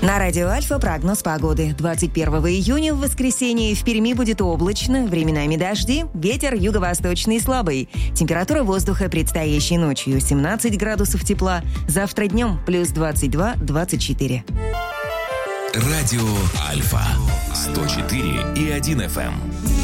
На радио Альфа прогноз погоды. 21 июня в воскресенье в Перми будет облачно, временами дожди, ветер юго-восточный слабый. Температура воздуха предстоящей ночью 17 градусов тепла, завтра днем плюс 22-24. Радио Альфа 104,1 FM.